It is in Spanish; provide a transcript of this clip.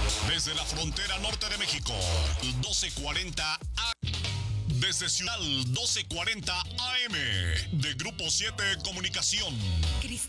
Desde la frontera norte de México, 1240 AM. Desde Ciudad, 1240 AM. De Grupo 7 Comunicación.